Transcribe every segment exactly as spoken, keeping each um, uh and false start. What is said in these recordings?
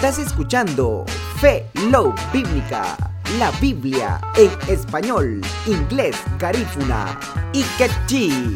Estás escuchando Fe Love Bíblica, la Biblia en español, inglés, garífuna y quechí.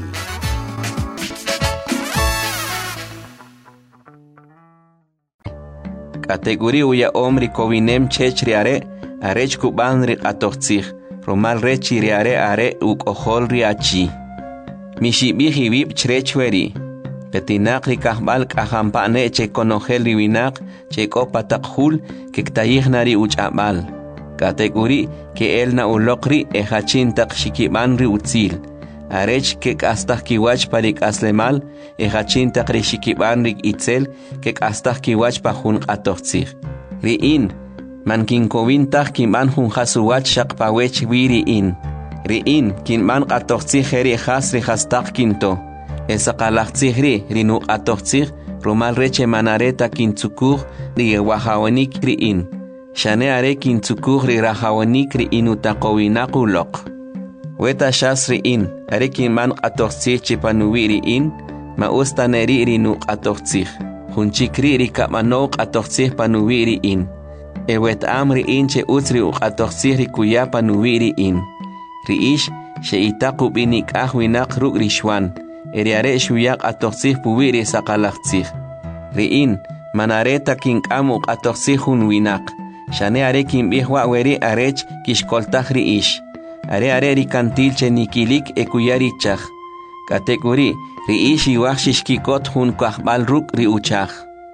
Categoría uya hombre kovinem chechriare arech kubanri atoxig romal rechiriare are ukoholri achi mishibi hibib chrechweri petinakri kahbal kahampane che konoheli winak che kopatakul kektayihnari uchabal categoría que elna ulokri ehachintak shikibanri utzil arech que hasta kiwach parik aslemal ehachinta krishikibanrik itzel que hasta kiwach pahun atoxig riin man kin kovintah kin man hun hasuwach shaqpawech wiriin riin kin man atoxig heri hasri hastak kinto esa qalaqtzigri rinu atoxig romal reche manareta kin tsukur ri wahawanik riin shane are kin tsukur ri rahawanik riin utaqowinaquloq Weta shasri in, arekin man atoxig chipanuiri in, ma ustaneri rinu atoxig. Hunchikri rikapano atoxig panuiri in. Ewet amri in che utsri atoxig rikuya panuiri in. Riish, she itaku binik ahwinak ruk rishwan. Eriare shuyak atoxig puwiri sakalaxig. Riin, manareta king amuk atoxig hunwinak. Shane arekin bihwa weri arech kishkoltah riish. Are are rikantil che nikilik ekuyarichach. Kategori riishi wachishkikot hun kahbal ruk riuchach.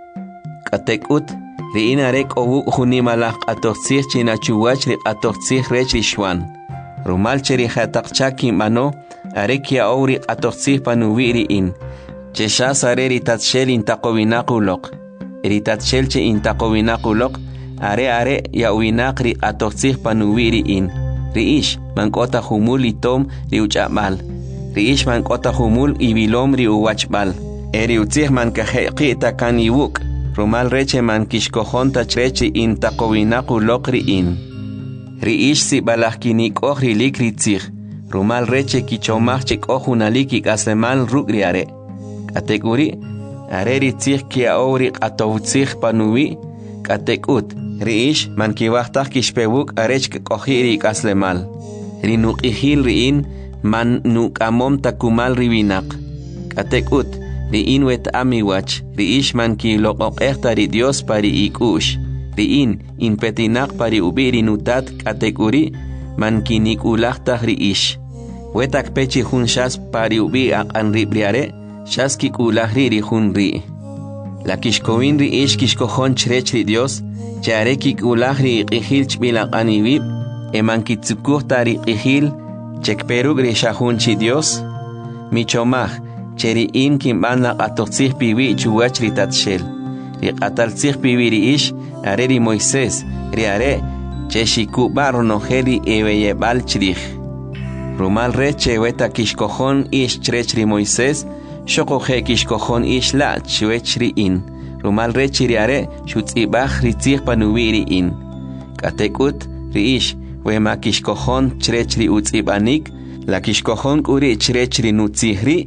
Katekut riin arek owu hunimalach atoxig chinachuwach ri atoxig rech rishwan. Rumal che rihatakchaki mano arek ya ouri atoxig panuwiri in. Che shas are ritatshel intaqowinakulok. Ritatshel che intaqowinakulok are are ya uinak ri atoxig panuwiri in. Riish mankota humul itom riuchabal. Riish mankota humul ibilom riuwachbal. Eri utzih man kajeqita kan iwuk. Rumal reche man kishkojonta chreche intaqowinaku lokri in. Riish si balahkinik oh rilik ritzih. Rumal reche kichomach chek ohunaliki kaslemal rugriare. Kategori are ritzih kia ori atowtzih panuwi. Katekut Riish man kiwachtak kishpewuk arech kohiri kaslemal. Rinuqihil riin man nukamom takumal riwinak. Katekut riin wet amiwach. Riish man kiloqoqehta ri Dios pari ikush. Riin inpetinak pari ubiri nutat kategori man kinikulachta riish. Wetak pechi hun shas pari ubi ak anribriare shas kikulahri ri hun ri. La kishkowin riish kishkojon chrech ri Dios. Chareki ulahri qihil chbilaq anibib eman kitsukuh tari qihil chekperug rishahun chi Dios michomaj cheri in kimban la qatoxig piwi chuwach ritatshel ri qatalxig piwi riish are ri Moisés ri are cheshiku baronojeli ebeyebal chrij rumal reche weta kishkojon ish chrech ri Moisés shokoje kishkojon ish la chwech ri in Rumal rechi riare shutzibach ritzih panuwiri in. Katekut riish wema kishkojon chrechri utzibanik la kishkojon uri chrechri nutzihri.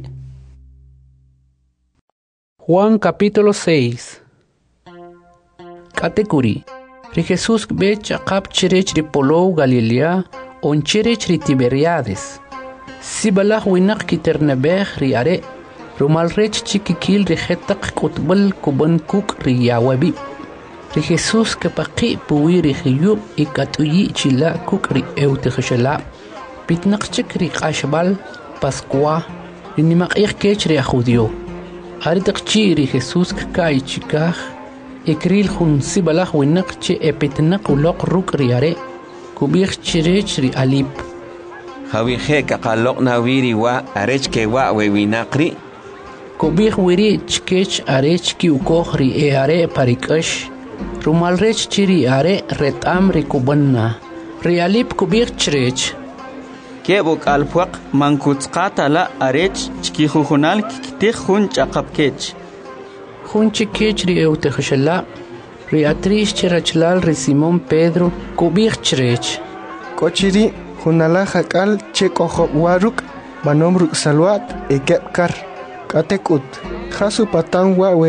Juan capítulo seis. Katekuri. Ri Jesús bech akap chrechri polo Galilea on chrechri Tiberiades. Sibalah winak kiternebech riare. Rumal rech chikikil rihetak kutbal kuban kuk riyawabi. Ri Jesús kapaki puwi rihiyub ikatuyi chila kuk ri eutihshala. Pitnak chik ri qashbal Pascua rinimak kech ri ajudio. Aritak chi ri Jesús kai chikah ikril hun sibalah winak chi epitnak ulok ruk riare kubich chirech ri alip. Hawihe kakalok na wiri wa arech ke wa wewinakri. Kubih wiri chkech arech ki ukohri e are parikash. Rumal rech chiri are retam ri kubanna. Rialip kubih chrech. Kebuk alpuak mankutzqata la arech chki huhunal kikitih hun chaqapkech. Hun chikech ri eutehshala. Ri atrish chirachlal ri Simón Pedro kubih chrech. Kochiri hunala hakal chekohop waruk manomruk salwat e kepkar. Katekut, Hasu patang wa